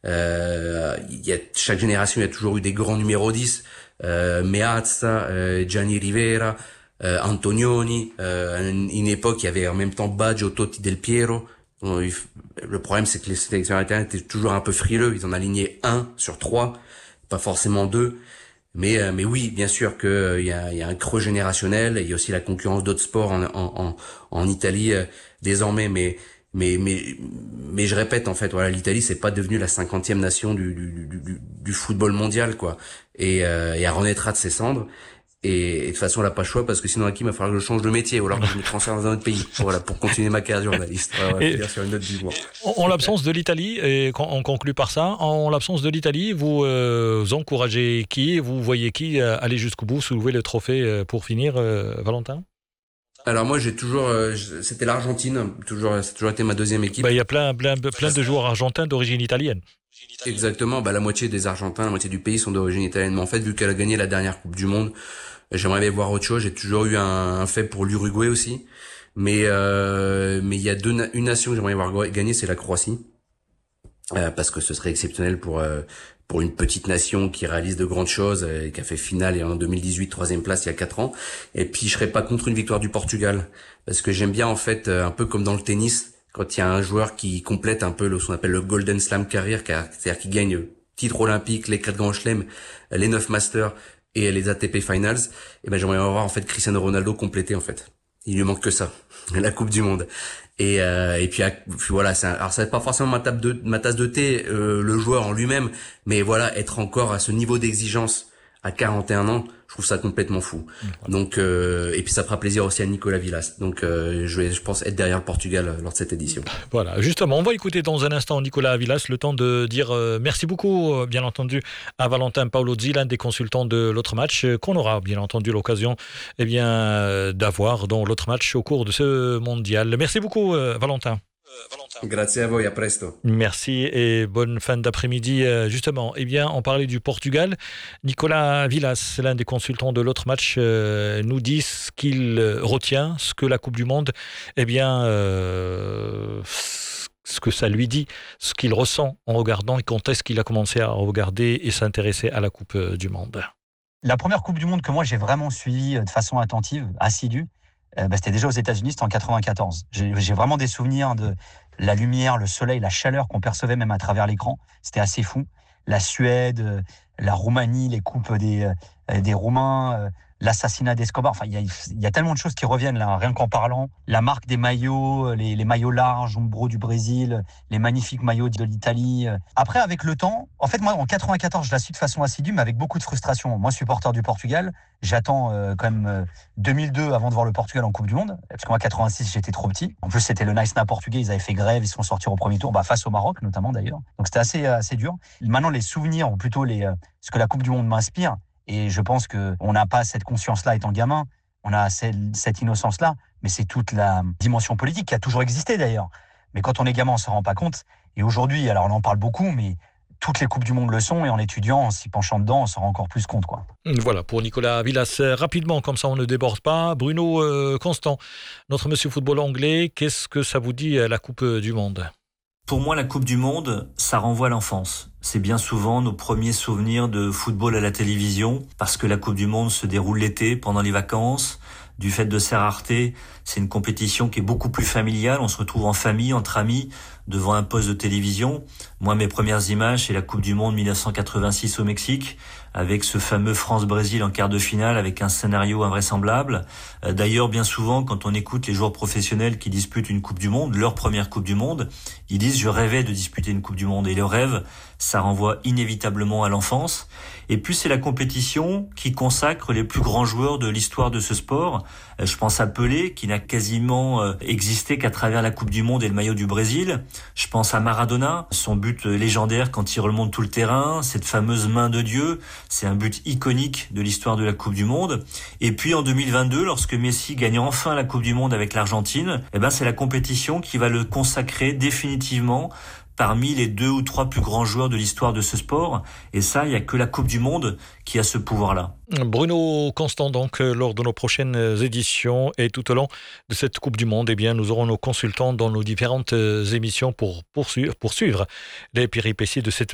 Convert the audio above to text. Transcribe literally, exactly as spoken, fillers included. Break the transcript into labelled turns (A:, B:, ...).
A: Euh, il y a chaque génération, il y a toujours eu des grands numéros dix. Euh, Meazza, euh, Gianni Rivera, euh, Antonioni. Euh, une, une époque, il y avait en même temps Baggio, Totti, Del Piero. Le problème, c'est que les sélectionneurs italiens étaient toujours un peu frileux. Ils en alignaient un sur trois, pas forcément deux. Mais euh, mais oui, bien sûr que euh, il y a il y a un creux générationnel. Il y a aussi la concurrence d'autres sports en en en, en Italie euh, désormais. Mais mais mais mais je répète, en fait, voilà, l'Italie, c'est pas devenu la cinquantième nation du du du, du football mondial, quoi. Et euh, et elle renaîtra de ses cendres. Et, et de toute façon, elle a pas le choix, parce que sinon, Hakim, il va falloir que je change de métier, ou alors que je me transfère dans un autre pays. Voilà, pour continuer ma carrière de journaliste. Voilà, on va finir sur une note du mois.
B: En, en l'absence de l'Italie, et quand on conclut par ça, en l'absence de l'Italie, vous, euh, vous encouragez qui, vous voyez qui euh, aller jusqu'au bout, soulever le trophée euh, pour finir, euh, Valentin?
A: Alors moi, j'ai toujours, euh, c'était l'Argentine, toujours, ça a toujours été ma deuxième équipe.
B: Bah, il y a plein, plein, plein de joueurs argentins d'origine italienne.
A: Exactement, bah la moitié des Argentins, la moitié du pays sont d'origine italienne. Mais en fait, vu qu'elle a gagné la dernière Coupe du Monde, j'aimerais bien voir autre chose. J'ai toujours eu un, un fait pour l'Uruguay aussi, mais euh, mais il y a deux, une nation que j'aimerais voir gagner, c'est la Croatie, euh, parce que ce serait exceptionnel pour euh, pour une petite nation qui réalise de grandes choses, et qui a fait finale et en deux mille dix-huit troisième place il y a quatre ans. Et puis je serais pas contre une victoire du Portugal, parce que j'aime bien, en fait, un peu comme dans le tennis, quand il y a un joueur qui complète un peu le, ce qu'on appelle le Golden Slam Career, c'est-à-dire qui gagne titre olympique, les quatre grands chelems, les neuf Masters et les A T P Finals. Et ben j'aimerais voir, en fait, Cristiano Ronaldo compléter, en fait. Il lui manque que ça, la Coupe du Monde. Et euh, et puis, puis voilà, c'est un, alors ça n'est pas forcément ma tasse de ma tasse de thé, euh, le joueur en lui-même, mais voilà, être encore à ce niveau d'exigence à quarante et un ans, je trouve ça complètement fou. Mmh. Donc euh, et puis ça fera plaisir aussi à Nicolas Villas. Donc euh, je vais, je pense, être derrière le Portugal lors de cette édition.
B: Voilà, justement, on va écouter dans un instant Nicolas Villas, le temps de dire euh, merci beaucoup, euh, bien entendu, à Valentin Paolozzi, l'un des consultants de l'autre match, euh, qu'on aura bien entendu l'occasion, eh bien, euh, d'avoir dans l'autre match au cours de ce mondial. Merci beaucoup, euh, Valentin.
A: Grazie a voi, a presto.
B: Merci et bonne fin d'après-midi. Justement, eh bien, on parlait du Portugal. Nicolas Villas, l'un des consultants de l'autre match, euh, nous dit ce qu'il retient, ce que la Coupe du Monde, eh bien, euh, ce que ça lui dit, ce qu'il ressent en regardant et quand est-ce qu'il a commencé à regarder et s'intéresser à la Coupe du Monde.
C: La première Coupe du Monde que moi j'ai vraiment suivie de façon attentive, assidue, Euh, bah, c'était déjà aux États-Unis, c'était en quatre-vingt-quatorze. J'ai, j'ai vraiment des souvenirs de la lumière, le soleil, la chaleur qu'on percevait même à travers l'écran. C'était assez fou. La Suède, euh, la Roumanie, les coupes des, euh, des Roumains, euh, l'assassinat d'Escobar. Enfin, il y a, il y a tellement de choses qui reviennent là, rien qu'en parlant. La marque des maillots, les, les maillots larges, Umbro du Brésil, les magnifiques maillots de l'Italie. Après, avec le temps, en fait, moi, en quatre-vingt-quatorze, je la suis de façon assidue, mais avec beaucoup de frustration. Moi, supporter du Portugal, j'attends euh, quand même euh, deux mille deux avant de voir le Portugal en Coupe du Monde, parce que moi, quatre-vingt-six, j'étais trop petit. En plus, c'était le Nice Na portugais, ils avaient fait grève, ils sont sortis au premier tour, bah, face au Maroc notamment d'ailleurs. Donc c'était assez assez dur. Maintenant, les souvenirs, ou plutôt les, euh, ce que la Coupe du Monde m'inspire, et je pense qu'on n'a pas cette conscience-là étant gamin, on a cette, cette innocence-là, mais c'est toute la dimension politique qui a toujours existé d'ailleurs. Mais quand on est gamin, on ne s'en rend pas compte. Et aujourd'hui, alors on en parle beaucoup, mais toutes les Coupes du Monde le sont, et en étudiant, en s'y penchant dedans, on s'en rend encore plus compte, quoi.
B: Voilà, pour Nicolas Villas. Rapidement, comme ça on ne déborde pas. Bruno euh, Constant, notre monsieur football anglais, qu'est-ce que ça vous dit, la Coupe du Monde ?
D: Pour moi, la Coupe du Monde, ça renvoie à l'enfance. C'est bien souvent nos premiers souvenirs de football à la télévision, parce que la Coupe du Monde se déroule l'été, pendant les vacances. Du fait de sa rareté, c'est une compétition qui est beaucoup plus familiale. On se retrouve en famille, entre amis, devant un poste de télévision. Moi, mes premières images, c'est la Coupe du Monde dix-neuf cent quatre-vingt-six au Mexique, avec ce fameux France-Brésil en quart de finale, avec un scénario invraisemblable. Euh, d'ailleurs, bien souvent, quand on écoute les joueurs professionnels qui disputent une Coupe du Monde, leur première Coupe du Monde, ils disent « je rêvais de disputer une Coupe du Monde ». Et le rêve, ça renvoie inévitablement à l'enfance. Et puis, c'est la compétition qui consacre les plus grands joueurs de l'histoire de ce sport. Euh, je pense à Pelé, qui n'a quasiment euh, existé qu'à travers la Coupe du Monde et le maillot du Brésil. Je pense à Maradona, son but légendaire quand il remonte tout le terrain, cette fameuse main de Dieu, c'est un but iconique de l'histoire de la Coupe du Monde. Et puis en deux mille vingt-deux, lorsque Messi gagne enfin la Coupe du Monde avec l'Argentine, eh ben c'est la compétition qui va le consacrer définitivement parmi les deux ou trois plus grands joueurs de l'histoire de ce sport. Et ça, il n'y a que la Coupe du Monde qui a ce pouvoir-là.
B: Bruno Constant, donc, lors de nos prochaines éditions et tout au long de cette Coupe du Monde, eh bien, nous aurons nos consultants dans nos différentes émissions pour poursuivre, poursuivre les péripéties de cette